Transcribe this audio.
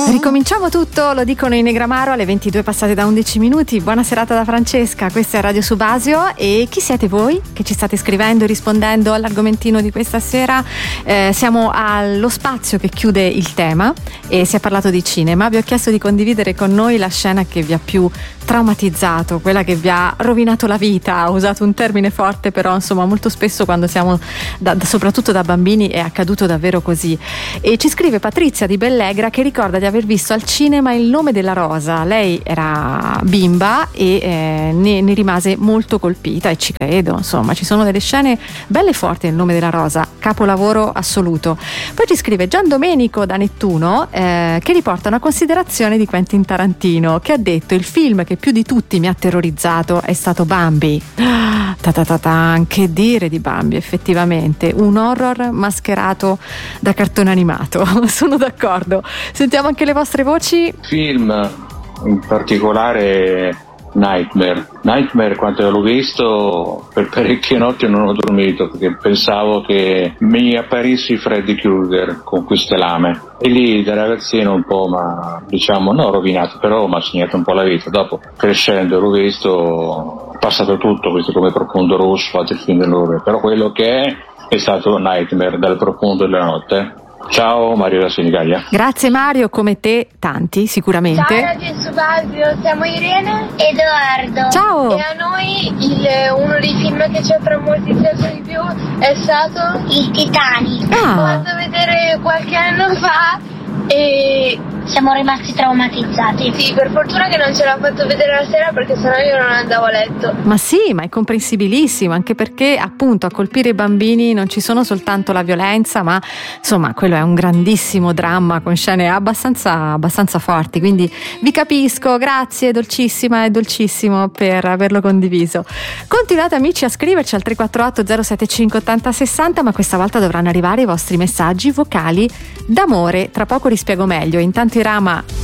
Ricominciamo tutto, lo dicono in Negramaro alle 22 passate da 11 minuti. Buona serata da Francesca, questa è Radio Subasio. E chi siete voi che ci state scrivendo e rispondendo all'argomentino di questa sera? Siamo allo spazio che chiude il tema e si è parlato di cinema. Vi ho chiesto di condividere con noi la scena che vi ha più traumatizzato, quella che vi ha rovinato la vita. Ho usato un termine forte, però insomma molto spesso quando siamo soprattutto da bambini è accaduto davvero così. E ci scrive Patrizia di Bellegra che ricorda di aver visto al cinema Il nome della rosa. Lei era bimba e ne rimase molto colpita, e ci credo, insomma ci sono delle scene belle forti nel Nome della rosa, capolavoro assoluto. Poi ci scrive Gian Domenico da Nettuno che riporta una considerazione di Quentin Tarantino, che ha detto: il film che più di tutti mi ha terrorizzato è stato Bambi. Che dire di Bambi, effettivamente un horror mascherato da cartone animato. Sono d'accordo. Sentiamo anche le vostre voci. Film, in particolare Nightmare, quando l'ho visto per parecchie notti non ho dormito perché pensavo che mi apparissi Freddy Krueger con queste lame, e lì da ragazzino un po' non rovinato, però mi ha segnato un po' la vita. Dopo crescendo l'ho visto, è passato tutto, questo come Profondo Rosso, altri film dell'orrore, però quello che è stato Nightmare, dal profondo della notte. Ciao, Mario da Senigallia. Grazie Mario, come te tanti sicuramente. Ciao Radio Subasio, siamo Irene e Edoardo. Ciao. E a noi uno dei film che ci ha traumatizzato di più è stato Il Titanic. L'ho fatto vedere qualche anno fa e siamo rimasti traumatizzati. Sì, per fortuna che non ce l'ha fatto vedere la sera, perché sennò io non andavo a letto. Ma sì, ma è comprensibilissimo, anche perché appunto a colpire i bambini non ci sono soltanto la violenza, ma insomma quello è un grandissimo dramma con scene abbastanza forti, quindi vi capisco. Grazie dolcissima e dolcissimo per averlo condiviso. Continuate amici a scriverci al 348 075 80 60, ma questa volta dovranno arrivare i vostri messaggi vocali d'amore. Tra poco li spiego meglio. Intanto Irama